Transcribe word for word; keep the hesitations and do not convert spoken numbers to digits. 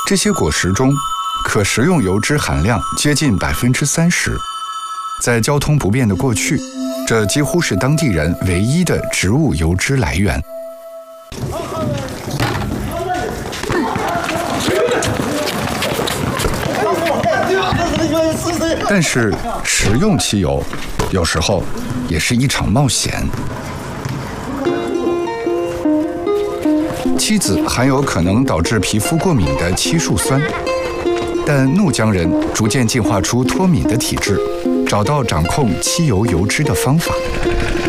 这些果实中，可食用油脂含量接近百分之三十。在交通不便的过去，这几乎是当地人唯一的植物油脂来源。但是，食用汽油有时候也是一场冒险。妻子含有可能导致皮肤过敏的漆树酸，但怒江人逐渐进化出脱敏的体质，找到掌控汽油油脂的方法。